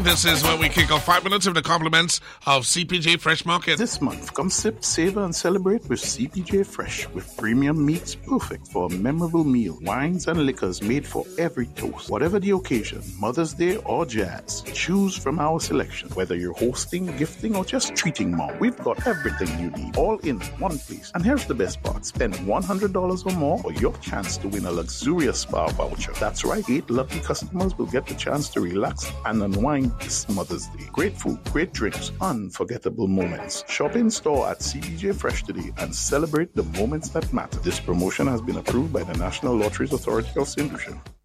This is where we kick off 5 minutes of the compliments of CPJ Fresh Market. This month, come sip, savor, and celebrate with CPJ Fresh, with premium meats perfect for a memorable meal, wines and liquors made for every toast. Whatever the occasion, Mother's Day or jazz, choose from our selection. Whether you're hosting, gifting, or just treating mom, we've got everything you need, all in one place. And here's the best part. Spend $100 or more for your chance to win a luxurious spa voucher. That's right, 8 lucky customers will get the chance to relax and unwind this Mother's Day. Great food, great drinks, unforgettable moments. Shop in store at CPJ Fresh today and celebrate the moments that matter. This promotion has been approved by the National Lotteries Authority of St. Lucia.